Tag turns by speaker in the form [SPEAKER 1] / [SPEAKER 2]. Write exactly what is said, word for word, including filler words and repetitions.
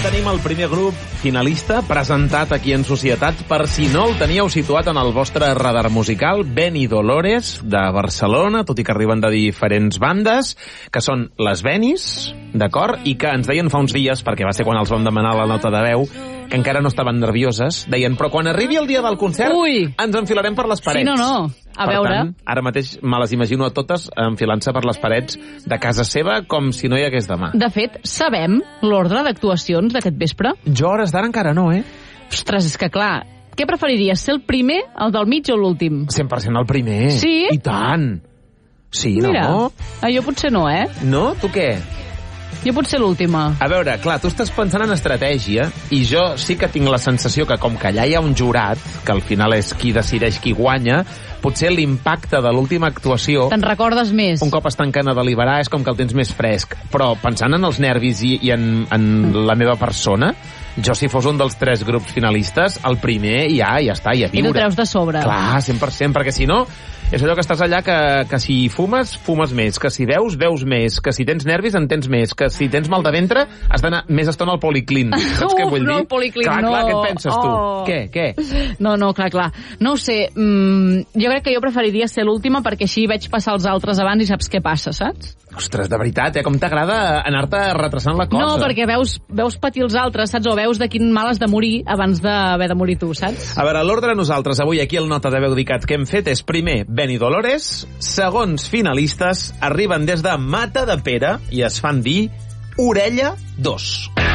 [SPEAKER 1] tenim el primer grup finalista presentat aquí en Societats. Per si no el teníeu situat en el vostre radar musical, Beni Dolores, de Barcelona, tot i que arriben de diferents bandes, que són les Benis, d'acord? I que ens deien fa uns dies, perquè va ser quan els vam demanar la nota de veu, que encara no estaven nervioses, deien, però quan arribi el dia del concert
[SPEAKER 2] Ui.
[SPEAKER 1] ens enfilarem per les parets.
[SPEAKER 2] Sí, no, no. A
[SPEAKER 1] per
[SPEAKER 2] veure...
[SPEAKER 1] tant, ara mateix me les imagino a totes enfilant-se per les parets de casa seva com si no hi hagués demà.
[SPEAKER 2] De fet, sabem l'ordre d'actuacions d'aquest vespre?
[SPEAKER 1] Jo a hores d'ara encara no, eh?
[SPEAKER 2] Ostres, és que clar, què preferiries, ser el primer, el del mig o l'últim?
[SPEAKER 1] cent per cent el primer.
[SPEAKER 2] Sí?
[SPEAKER 1] I tant. Sí,
[SPEAKER 2] Mira,
[SPEAKER 1] no?
[SPEAKER 2] ah, jo potser no, eh?
[SPEAKER 1] No? Tu què?
[SPEAKER 2] Jo potser l'última.
[SPEAKER 1] A veure, clar, tu estàs pensant en estratègia i jo sí que tinc la sensació que com que allà hi ha un jurat, que al final és qui decideix qui guanya, potser l'impacte de l'última actuació...
[SPEAKER 2] Te'n recordes més?
[SPEAKER 1] Un cop es tanquen a deliberar és com que el tens més fresc. Però pensant en els nervis i, i en, en la meva persona, jo si fos un dels tres grups finalistes, el primer ja, ja està, ja viure.
[SPEAKER 2] I tu treus de sobre.
[SPEAKER 1] Clar, cent per cent, perquè si no... És allò que estàs allà que, que si fumes, fumes més, que si veus, veus més, que si tens nervis, en tens més, que si tens mal de ventre, has d'anar més estona al policlín. Saps
[SPEAKER 2] Uf,
[SPEAKER 1] què vull
[SPEAKER 2] no,
[SPEAKER 1] dir?
[SPEAKER 2] el policlín,
[SPEAKER 1] clar,
[SPEAKER 2] no.
[SPEAKER 1] clar, què et penses tu?
[SPEAKER 2] Oh.
[SPEAKER 1] Què, què?
[SPEAKER 2] No, no, clar, clar. No ho sé, mm, jo crec que jo preferiria ser l'última perquè així veig passar els altres abans i saps què passa, saps?
[SPEAKER 1] Ostres, de veritat, eh? Com t'agrada anar-te retrasant la cosa.
[SPEAKER 2] No, perquè veus, veus patir els altres, saps? O veus de quin mal has de morir abans d'haver de morir tu, saps?
[SPEAKER 1] A veure, l'ordre nosaltres avui aquí al Nota de Veu Dicat que hem fet és primer Beni Dolores, segons finalistes arriben des de Mata de Pere i es fan dir Orella dos.